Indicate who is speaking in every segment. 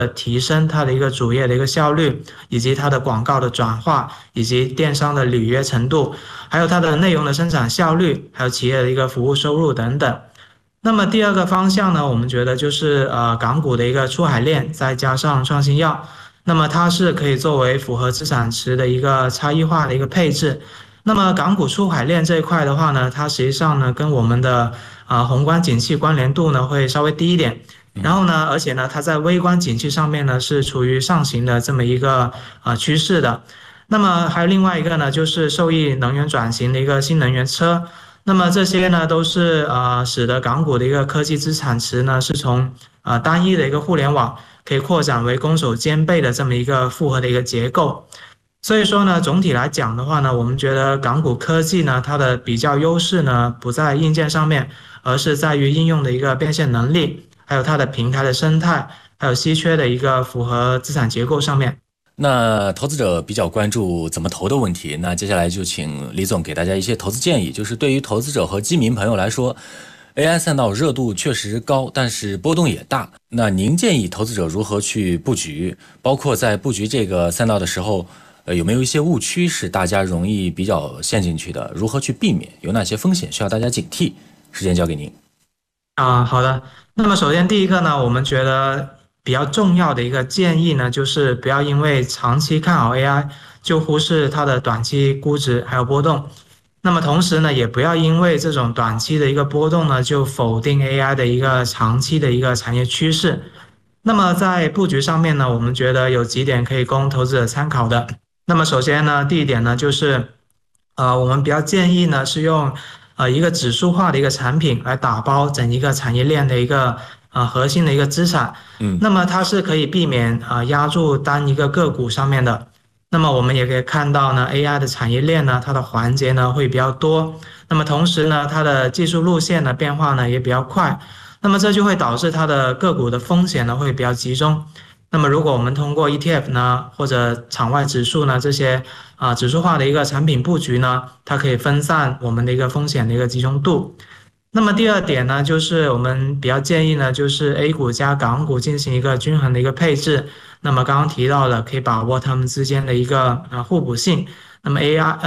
Speaker 1: 提升它的一个主页的一个效率，以及它的广告的转化，以及电商的履约程度，还有它的内容的生产效率，还有企业的一个服务收入等等。那么第二个方向呢，我们觉得就是港股的一个出海链，再加上创新药，那么它是可以作为符合资产池的一个差异化的一个配置。那么港股出海链这一块的话呢，它实际上呢跟我们的宏观景气关联度呢会稍微低一点。然后呢，而且呢，它在微观景气上面呢是处于上行的这么一个趋势的。那么还有另外一个呢，就是受益能源转型的一个新能源车。那么这些呢，都是使得港股的一个科技资产池呢，是从单一的一个互联网可以扩展为攻守兼备的这么一个复合的一个结构。所以说呢，总体来讲的话呢，我们觉得港股科技呢，它的比较优势呢，不在硬件上面，而是在于应用的一个变现能力，还有它的平台的生态，还有稀缺的一个符合资产结构上面。
Speaker 2: 那投资者比较关注怎么投的问题，那接下来就请李总给大家一些投资建议。就是对于投资者和基民朋友来说， AI 赛道热度确实高，但是波动也大。那您建议投资者如何去布局？包括在布局这个赛道的时候，有没有一些误区是大家容易比较陷进去的？如何去避免？有哪些风险需要大家警惕？时间交给您。
Speaker 1: 好的。那么首先第一个呢，我们觉得比较重要的一个建议呢，就是不要因为长期看好 AI 就忽视它的短期估值还有波动。那么同时呢，也不要因为这种短期的一个波动呢，就否定 AI 的一个长期的一个产业趋势。那么在布局上面呢，我们觉得有几点可以供投资者参考的。那么首先呢，第一点呢，就是我们比较建议呢是用一个指数化的一个产品来打包整一个产业链的一个核心的一个资产。那么它是可以避免压住单一个个股上面的。那么我们也可以看到呢，AI 的产业链呢，它的环节呢会比较多。那么同时呢，它的技术路线的变化呢也比较快。那么这就会导致它的个股的风险呢会比较集中。那么如果我们通过 ETF 呢，或者场外指数呢这些指数化的一个产品布局呢，它可以分散我们的一个风险的一个集中度。那么第二点呢，就是我们比较建议呢，就是 A 股加港股进行一个均衡的一个配置。那么刚刚提到了，可以把握它们之间的一个互补性。那么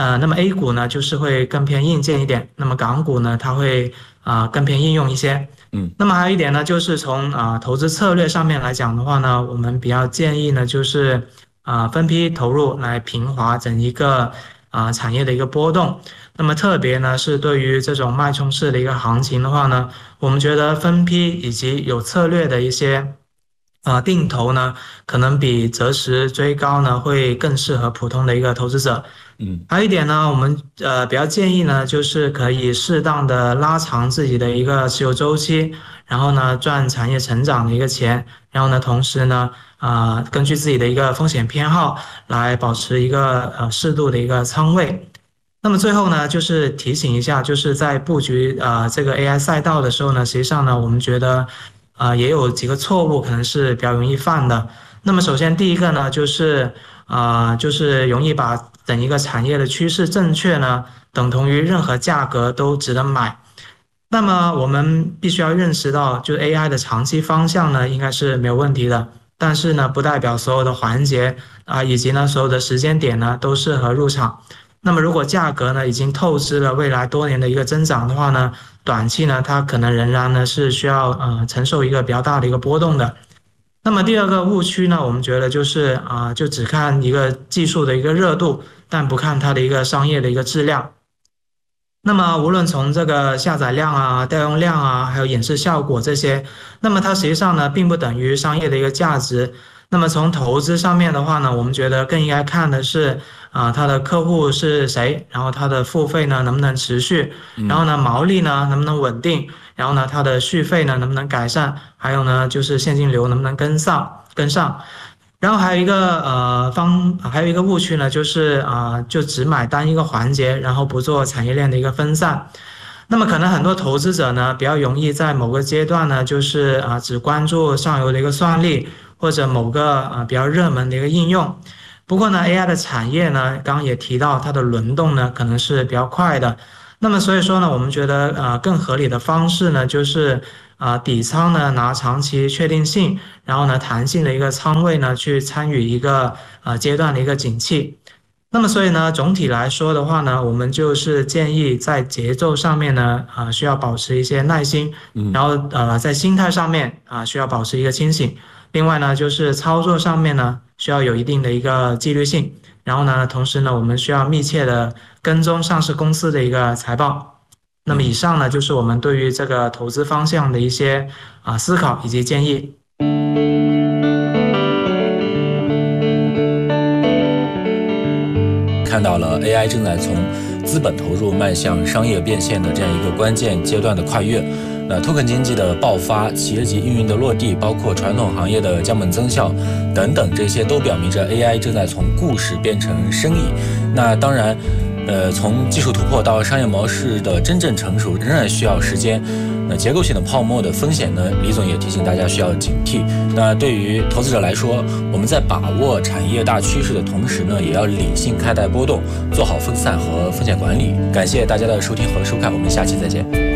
Speaker 1: A 股呢，就是会更偏硬件一点，那么港股呢，它会更偏应用一些。那么还有一点呢，就是从投资策略上面来讲的话呢，我们比较建议呢，就是分批投入来平滑整一个产业的一个波动。那么特别呢是对于这种脉冲式的一个行情的话呢，我们觉得分批以及有策略的一些定投呢，可能比择时追高呢会更适合普通的一个投资者。还有一点呢，我们比较建议呢，就是可以适当的拉长自己的一个持有周期，然后呢赚产业成长的一个钱，然后呢同时呢根据自己的一个风险偏好来保持一个适度的一个仓位。那么最后呢，就是提醒一下，就是在布局这个 AI 赛道的时候呢，实际上呢，我们觉得也有几个错误可能是比较容易犯的。那么首先第一个呢，就是容易把整一个产业的趋势正确呢，等同于任何价格都值得买。那么我们必须要认识到，就是 AI 的长期方向呢，应该是没有问题的。但是呢，不代表所有的环节以及呢所有的时间点呢都适合入场。那么如果价格呢已经透支了未来多年的一个增长的话呢，短期呢它可能仍然呢是需要承受一个比较大的一个波动的。那么第二个误区呢，我们觉得就是就只看一个技术的一个热度，但不看它的一个商业的一个质量。那么无论从这个下载量调用量还有演示效果这些，那么它实际上呢并不等于商业的一个价值。那么从投资上面的话呢，我们觉得更应该看的是它的客户是谁，然后它的付费呢能不能持续，然后呢毛利呢能不能稳定，然后呢它的续费呢能不能改善，还有呢就是现金流能不能跟上。然后还有一个误区呢，就是就只买单一个环节，然后不做产业链的一个分散。那么可能很多投资者呢比较容易在某个阶段呢，就是只关注上游的一个算力，或者某个比较热门的一个应用。不过呢 AI 的产业呢，刚刚也提到它的轮动呢可能是比较快的。 那么所以说呢，我们觉得更合理的方式呢，就是底仓呢拿长期确定性，然后呢弹性的一个仓位呢去参与一个阶段的一个景气。那么所以呢，总体来说的话呢，我们就是建议在节奏上面呢需要保持一些耐心，然后在心态上面需要保持一个清醒。另外呢，就是操作上面呢需要有一定的一个纪律性。然后呢，同时呢，我们需要密切的跟踪上市公司的一个财报。那么以上呢，就是我们对于这个投资方向的一些思考以及建议。
Speaker 2: 看到了 AI 正在从资本投入迈向商业变现的这样一个关键阶段的跨越。那 token 经济的爆发、企业级运营的落地，包括传统行业的降本增效等等，这些都表明着 AI 正在从故事变成生意。那当然，从技术突破到商业模式的真正成熟，仍然需要时间。那结构性的泡沫的风险呢，李总也提醒大家需要警惕。那对于投资者来说，我们在把握产业大趋势的同时呢，也要理性看待波动，做好分散和风险管理。感谢大家的收听和收看，我们下期再见。